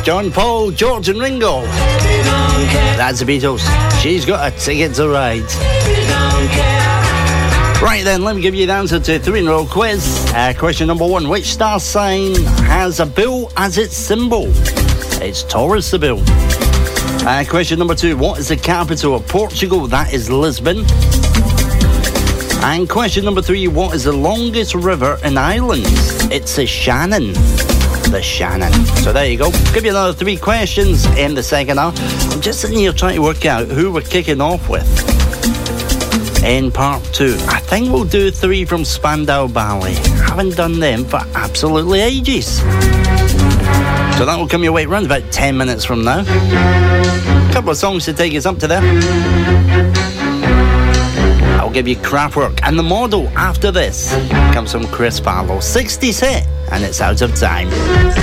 John, Paul, George and Ringo. That's the Beatles. She's got a ticket to ride. Right then, let me give you the answer to 3-in-a-row quiz. Question number 1. Which star sign has a bull as its symbol? It's Taurus, the bull. Question number 2. What is the capital of Portugal? That is Lisbon. And question number 3. What is the longest river in Ireland? It's the Shannon. The Shannon. So there you go. Give you another 3 questions in the second hour. I'm just sitting here trying to work out who we're kicking off with in part 2. I think we'll do 3 from Spandau Ballet. Haven't done them for absolutely ages. So that will come your way around about 10 minutes from now. A couple of songs to take us up to there. I'll give you Kraftwerk, and the model after this comes from Chris Farlow. 60s hit, and it's Out of Time.